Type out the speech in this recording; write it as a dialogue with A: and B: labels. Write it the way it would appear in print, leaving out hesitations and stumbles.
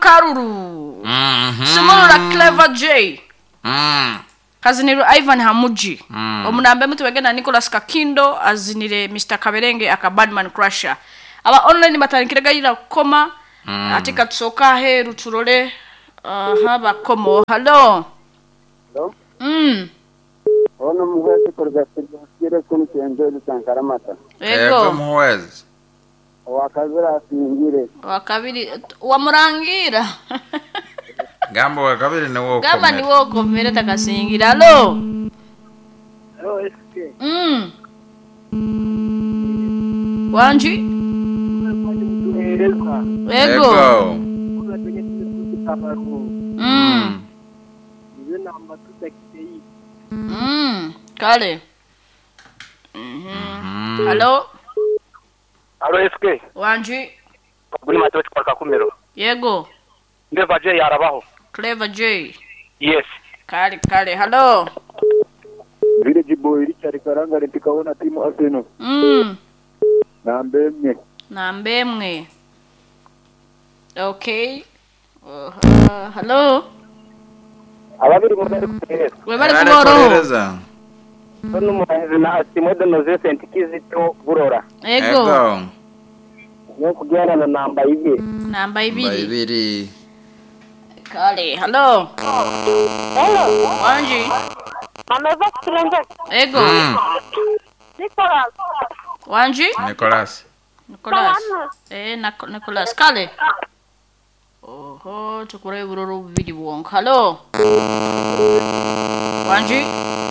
A: Karuru Simulura Clever J Kaziniro Ivan Hamuji Omunambe mtu wegena Nicholas Kakindo azinire Mr. Kaberenge aka Badman Crusher aba online batanikiraga ira koma atika tsoka heru turole haba komo hello
B: Ono muweze kurgasira kunti enjoy Sankara mata
A: ego
C: muweze
B: wakazira asingire
A: wakabiri wamurangira
C: Gambo wakabiri ni woko
A: gamba ni woko mere takasingira hello
B: SK
A: Wanji ego kale hello
B: SK
A: Wanji
B: Buni matoti kwa Kakumiro
A: yego
B: Clever J arabaho
A: Clever J
B: yes
A: kale hello
B: Village boy Richard Karanga ritikaona timu Arsenal Nambemwe
A: okay hello
B: ababiri mudari kutereza
A: webale kuboro
B: Sono muhanzi na Asimodo Noze Saint Kizito Burora
A: ego
B: no kujana na namba
A: ibiri kale hello Wanji
D: Ameva Kirenje
A: ego
D: Nicholas
A: Wanji
C: Nicholas
A: Nicholas kale oho tukure buroro bibiri bonka hello Wanji